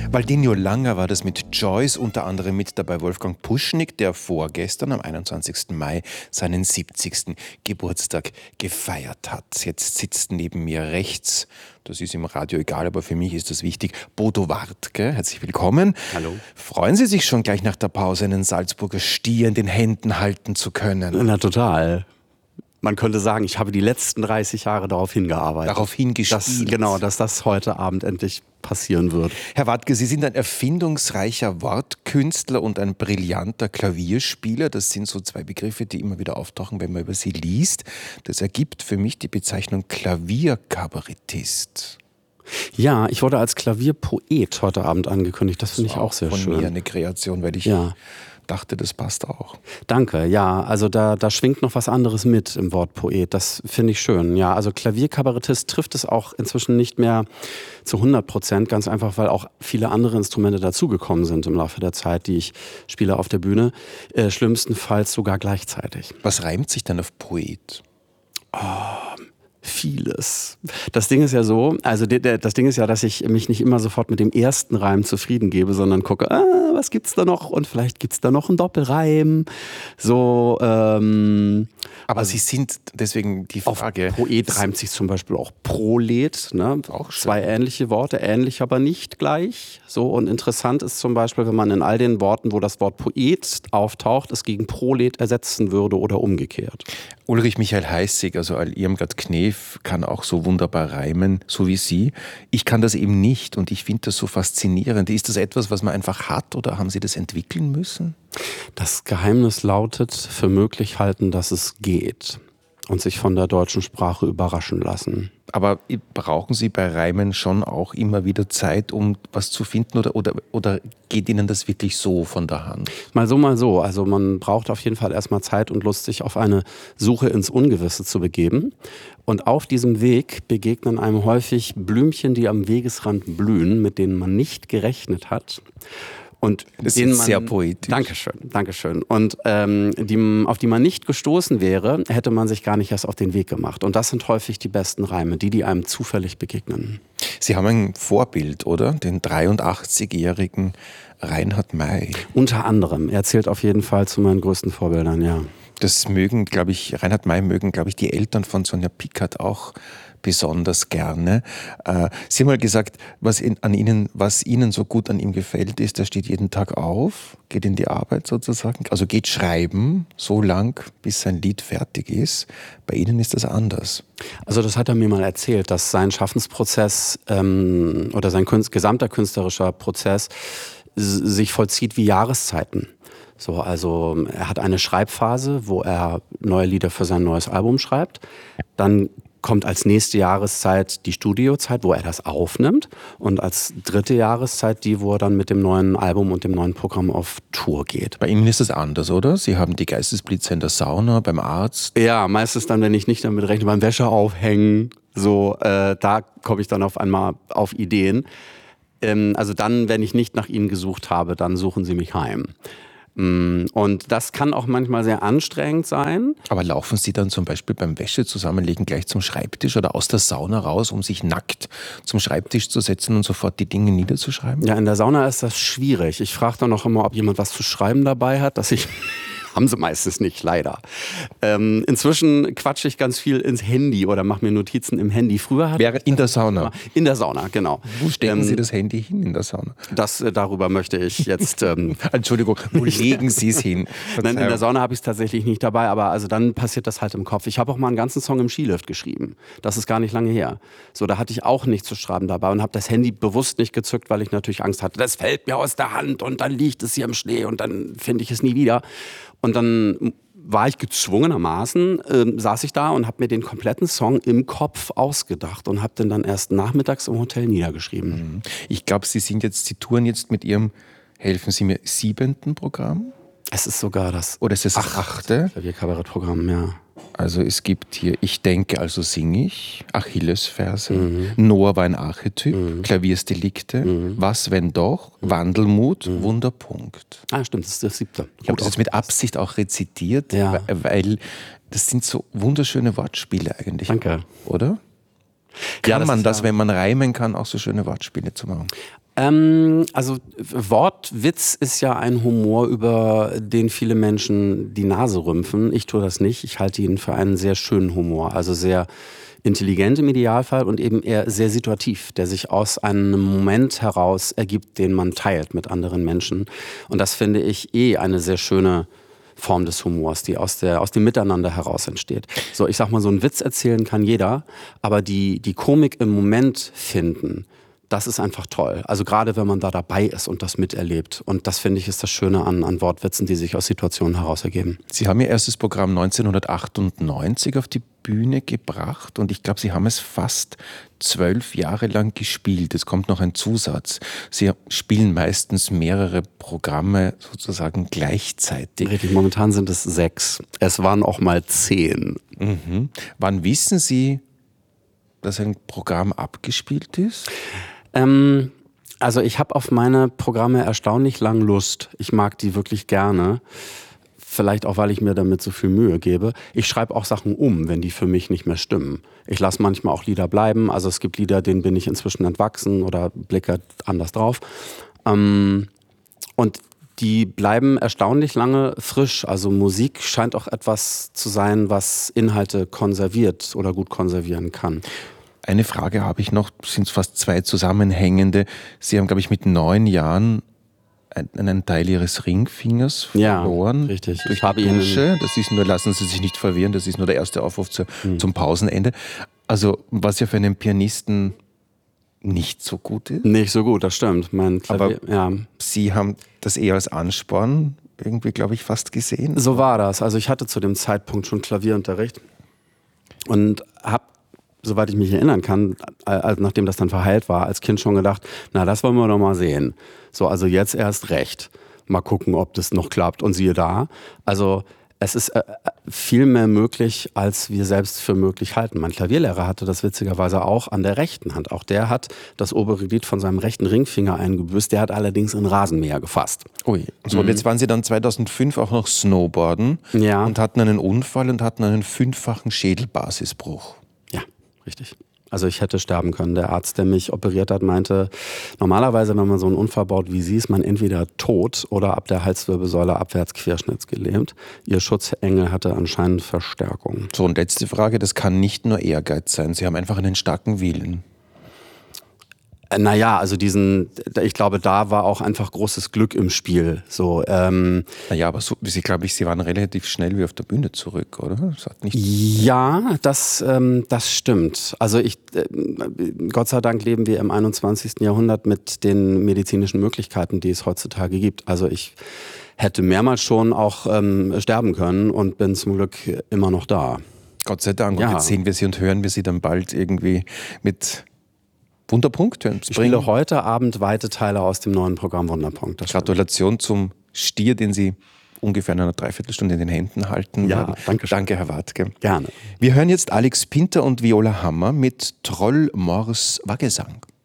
Waldinho Langer war das mit Joyce, unter anderem mit dabei Wolfgang Puschnig, der vorgestern am 21. Mai seinen 70. Geburtstag gefeiert hat. Jetzt sitzt neben mir rechts, das ist im Radio egal, aber für mich ist das wichtig, Bodo Wartke. Herzlich willkommen. Hallo. Freuen Sie sich schon gleich nach der Pause, einen Salzburger Stier in den Händen halten zu können? Na total. Man könnte sagen, ich habe die letzten 30 Jahre darauf hingearbeitet. Darauf hingespielt. Dass das heute Abend endlich passieren wird. Herr Wartke, Sie sind ein erfindungsreicher Wortkünstler und ein brillanter Klavierspieler. Das sind so zwei Begriffe, die immer wieder auftauchen, wenn man über Sie liest. Das ergibt für mich die Bezeichnung Klavierkabarettist. Ja, ich wurde als Klavierpoet heute Abend angekündigt. Das finde ich auch sehr schön. Von mir eine Kreation, weil ich dachte, das passt auch. Danke, ja, also da schwingt noch was anderes mit im Wort Poet, das finde ich schön. Ja, also Klavierkabarettist trifft es auch inzwischen nicht mehr zu 100%, ganz einfach, weil auch viele andere Instrumente dazugekommen sind im Laufe der Zeit, die ich spiele auf der Bühne, schlimmstenfalls sogar gleichzeitig. Was reimt sich dann auf Poet? Vieles. Das Ding ist ja so, also das Ding ist ja, dass ich mich nicht immer sofort mit dem ersten Reim zufrieden gebe, sondern gucke, was gibt's da noch? Und vielleicht gibt's da noch einen Doppelreim. So, aber Sie sind deswegen die Frage. Poet reimt sich zum Beispiel auch Prolet, ne? Auch zwei ähnliche Worte, ähnlich, aber nicht gleich. So, und interessant ist zum Beispiel, wenn man in all den Worten, wo das Wort Poet auftaucht, es gegen Prolet ersetzen würde oder umgekehrt. Ulrich Michael Heißig, also Irmgard Knef, kann auch so wunderbar reimen, so wie Sie. Ich kann das eben nicht und ich finde das so faszinierend. Ist das etwas, was man einfach hat oder haben Sie das entwickeln müssen? Das Geheimnis lautet, für möglich halten, dass es geht und sich von der deutschen Sprache überraschen lassen. Aber brauchen Sie bei Reimen schon auch immer wieder Zeit, um was zu finden oder geht Ihnen das wirklich so von der Hand? Mal so, mal so. Also man braucht auf jeden Fall erstmal Zeit und Lust, sich auf eine Suche ins Ungewisse zu begeben. Und auf diesem Weg begegnen einem häufig Blümchen, die am Wegesrand blühen, mit denen man nicht gerechnet hat. Und das ist sehr poetisch. Dankeschön. Und auf die man nicht gestoßen wäre, hätte man sich gar nicht erst auf den Weg gemacht. Und das sind häufig die besten Reime, die einem zufällig begegnen. Sie haben ein Vorbild, oder? Den 83-jährigen Reinhard May. Unter anderem. Er zählt auf jeden Fall zu meinen größten Vorbildern, ja. Das Reinhard May mögen, glaube ich, die Eltern von Sonja Pickert auch besonders gerne. Sie haben mal gesagt, was Ihnen so gut an ihm gefällt, ist, er steht jeden Tag auf, geht in die Arbeit sozusagen, also geht schreiben, so lang, bis sein Lied fertig ist. Bei Ihnen ist das anders. Also das hat er mir mal erzählt, dass sein Schaffensprozess oder sein gesamter künstlerischer Prozess sich vollzieht wie Jahreszeiten. So, also er hat eine Schreibphase, wo er neue Lieder für sein neues Album schreibt. Dann kommt als nächste Jahreszeit die Studiozeit, wo er das aufnimmt. Und als dritte Jahreszeit die, wo er dann mit dem neuen Album und dem neuen Programm auf Tour geht. Bei Ihnen ist das anders, oder? Sie haben die Geistesblitze in der Sauna, beim Arzt. Ja, meistens dann, wenn ich nicht damit rechne, beim Wäscheaufhängen. So, da komme ich dann auf einmal auf Ideen. Also dann, wenn ich nicht nach ihnen gesucht habe, dann suchen sie mich heim. Und das kann auch manchmal sehr anstrengend sein. Aber laufen Sie dann zum Beispiel beim Wäsche zusammenlegen gleich zum Schreibtisch oder aus der Sauna raus, um sich nackt zum Schreibtisch zu setzen und sofort die Dinge niederzuschreiben? Ja, in der Sauna ist das schwierig. Ich frage dann auch immer, ob jemand was zu schreiben dabei hat, dass ich... Haben sie meistens nicht, leider. Inzwischen quatsche ich ganz viel ins Handy oder mache mir Notizen im Handy. Früher hatte Wäre in der Sauna? In der Sauna, genau. Wo stecken Sie das Handy hin in der Sauna? Darüber möchte ich jetzt... Entschuldigung, wo legen Sie es hin? Nein, in der Sauna habe ich es tatsächlich nicht dabei, aber also dann passiert das halt im Kopf. Ich habe auch mal einen ganzen Song im Skilift geschrieben. Das ist gar nicht lange her. So, da hatte ich auch nichts zu schreiben dabei und habe das Handy bewusst nicht gezückt, weil ich natürlich Angst hatte, das fällt mir aus der Hand und dann liegt es hier im Schnee und dann finde ich es nie wieder. Und dann war ich gezwungenermaßen, saß ich da und habe mir den kompletten Song im Kopf ausgedacht und habe den dann erst nachmittags im Hotel niedergeschrieben. Ich glaube, Sie touren jetzt mit Ihrem, helfen Sie mir, 7. Programm? Es ist sogar das Oder ist es das 8. Klavierkabarettprogramm, ja. Also es gibt hier Ich denke, also singe ich, Achillesferse, Noah war ein Archetyp, Klaviersdelikte, Was, wenn doch, Wandelmut, Wunderpunkt. Ah, stimmt, das ist das 7. Ich habe das jetzt mit Absicht auch rezitiert, ja. weil das sind so wunderschöne Wortspiele eigentlich. Danke. Oder? Kann man das, wenn man reimen kann, auch so schöne Wortspiele zu machen? Also Wortwitz ist ja ein Humor, über den viele Menschen die Nase rümpfen. Ich tue das nicht. Ich halte ihn für einen sehr schönen Humor, also sehr intelligent im Idealfall und eben eher sehr situativ, der sich aus einem Moment heraus ergibt, den man teilt mit anderen Menschen. Und das finde ich eine sehr schöne Form des Humors, die aus dem Miteinander heraus entsteht. So, ich sag mal, so einen Witz erzählen kann jeder, aber die Komik im Moment finden, das ist einfach toll. Also gerade wenn man da dabei ist und das miterlebt. Und das finde ich ist das Schöne an Wortwitzen, die sich aus Situationen heraus ergeben. Sie haben Ihr erstes Programm 1998 auf die Bühne gebracht und ich glaube, Sie haben es fast 12 Jahre lang gespielt. Es kommt noch ein Zusatz. Sie spielen meistens mehrere Programme sozusagen gleichzeitig. Richtig, momentan sind es 6. Es waren auch mal 10. Mhm. Wann wissen Sie, dass ein Programm abgespielt ist? Also ich habe auf meine Programme erstaunlich lang Lust. Ich mag die wirklich gerne. Vielleicht auch, weil ich mir damit so viel Mühe gebe. Ich schreibe auch Sachen um, wenn die für mich nicht mehr stimmen. Ich lasse manchmal auch Lieder bleiben. Also es gibt Lieder, denen bin ich inzwischen entwachsen oder blicke anders drauf. Und die bleiben erstaunlich lange frisch. Also Musik scheint auch etwas zu sein, was Inhalte konserviert oder gut konservieren kann. Eine Frage habe ich noch, sind fast zwei zusammenhängende. Sie haben, glaube ich, mit 9 Jahren einen Teil Ihres Ringfingers verloren. Ja, richtig. Durch die Dusche. Das ist nur, lassen Sie sich nicht verwirren, das ist nur der erste Aufruf zum Pausenende. Also, was ja für einen Pianisten nicht so gut ist. Nicht so gut, das stimmt. Mein Klavier, aber Sie haben das eher als Ansporn irgendwie, glaube ich, fast gesehen. So war das. Also ich hatte zu dem Zeitpunkt schon Klavierunterricht und habe, soweit ich mich erinnern kann, nachdem das dann verheilt war, als Kind schon gedacht, na, das wollen wir doch mal sehen. So, also jetzt erst recht. Mal gucken, ob das noch klappt. Und siehe da, also es ist viel mehr möglich, als wir selbst für möglich halten. Mein Klavierlehrer hatte das witzigerweise auch an der rechten Hand. Auch der hat das obere Glied von seinem rechten Ringfinger eingebüßt. Der hat allerdings einen Rasenmäher gefasst. Ui. So, und jetzt waren Sie dann 2005 auch noch Snowboarden und hatten einen Unfall und hatten einen 5-fachen Schädelbasisbruch. Ja, richtig. Also ich hätte sterben können. Der Arzt, der mich operiert hat, meinte, normalerweise, wenn man so einen Unfall baut wie Sie, ist man entweder tot oder ab der Halswirbelsäule abwärts querschnittsgelähmt. Ihr Schutzengel hatte anscheinend Verstärkung. So, und letzte Frage, das kann nicht nur Ehrgeiz sein. Sie haben einfach einen starken Willen. Naja, also ich glaube, da war auch einfach großes Glück im Spiel. So, naja, aber so, Sie waren relativ schnell wie auf der Bühne zurück, oder? Das hat nicht ja, das stimmt. Also Gott sei Dank leben wir im 21. Jahrhundert mit den medizinischen Möglichkeiten, die es heutzutage gibt. Also ich hätte mehrmals schon auch sterben können und bin zum Glück immer noch da. Gott sei Dank. Und jetzt sehen wir Sie und hören wir Sie dann bald irgendwie mit Wunderpunkt. Ich spiele heute Abend weite Teile aus dem neuen Programm Wunderpunkt. Gratulation zum Stier, den Sie ungefähr in einer Dreiviertelstunde in den Händen halten. Ja, danke schön. Danke, Herr Wartke. Gerne. Wir hören jetzt Alex Pinter und Viola Hammer mit Troll Mors Waggesang.